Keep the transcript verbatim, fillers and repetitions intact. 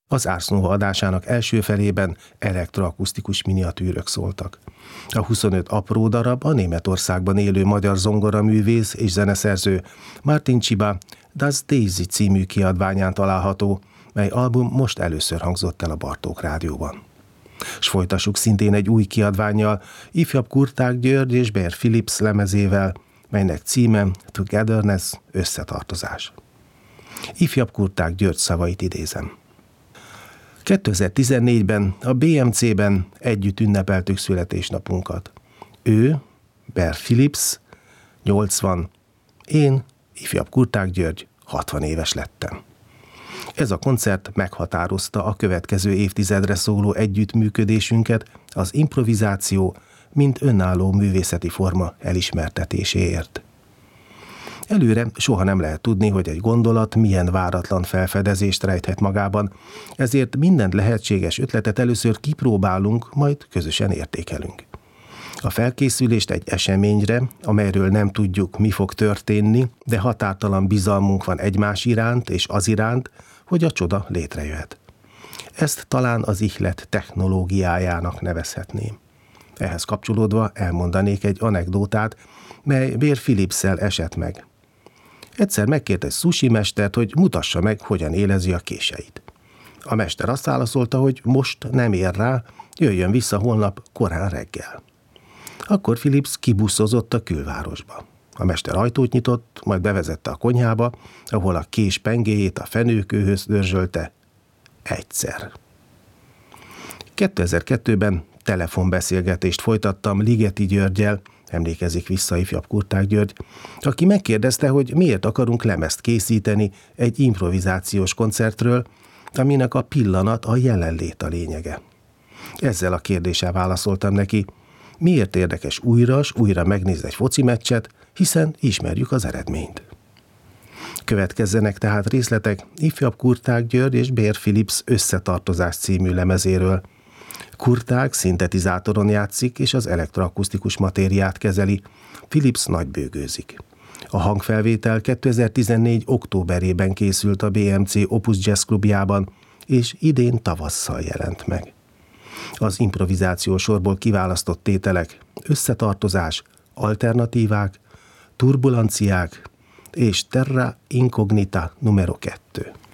Az Ars Nova adásának első felében elektroakusztikus miniatűrök szóltak. A huszonöt apró darab a Németországban élő magyar zongoraművész és zeneszerző Martin Csiba Das Daisy című kiadványán található, mely album most először hangzott el a Bartók Rádióban. S folytassuk szintén egy új kiadvánnyal, ifjabb Kurták György és Bear Philips lemezével, melynek címe Togetherness, összetartozás. Ifjabb Kurták György szavait idézem. kétezer-tizennégyben a bé em cé-ben együtt ünnepeltük születésnapunkat. Ő, Bear Philips, nyolcvan, én, ifjabb Kurták György, hatvan éves lettem. Ez a koncert meghatározta a következő évtizedre szóló együttműködésünket az improvizáció, mint önálló művészeti forma elismertetéséért. Előre soha nem lehet tudni, hogy egy gondolat milyen váratlan felfedezést rejthet magában, ezért minden lehetséges ötletet először kipróbálunk, majd közösen értékelünk. A felkészülést egy eseményre, amelyről nem tudjuk, mi fog történni, de határtalan bizalmunk van egymás iránt és az iránt, hogy a csoda létrejöhet. Ezt talán az ihlet technológiájának nevezhetném. Ehhez kapcsolódva elmondanék egy anekdótát, mely Bear Philipsszel esett meg. Egyszer megkért egy sushi mestert, hogy mutassa meg, hogyan élezi a késeit. A mester azt válaszolta, hogy most nem ér rá, jöjjön vissza holnap korán reggel. Akkor Philips kibuszozott a külvárosba. A mester ajtót nyitott, majd bevezette a konyhába, ahol a kés pengéjét a fenőkőhöz dörzsölte. Egyszer. kétezer-kettőben telefonbeszélgetést folytattam Ligeti Györggyel, emlékezik vissza ifjabb Kurták György, aki megkérdezte, hogy miért akarunk lemezt készíteni egy improvizációs koncertről, aminek a pillanat a jelenlét a lényege. Ezzel a kérdéssel válaszoltam neki, miért érdekes újra s újra megnézni egy foci meccset, hiszen ismerjük az eredményt. Következzenek tehát részletek ifjabb Kurták György és Bear Philips Összetartozás című lemezéről. Kurták szintetizátoron játszik és az elektroakusztikus matériát kezeli, Philips nagybőgőzik. A hangfelvétel kétezer-tizennégy októberében készült a bé em cé Opus Jazz Klubjában, és idén tavasszal jelent meg. Az improvizáció sorból kiválasztott tételek, összetartozás, alternatívák, turbulenciák és terra incognita numero kettő.